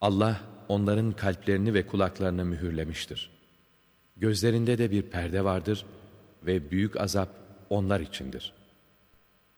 Allah onların kalplerini ve kulaklarını mühürlemiştir. Gözlerinde de bir perde vardır ve büyük azap onlar içindir.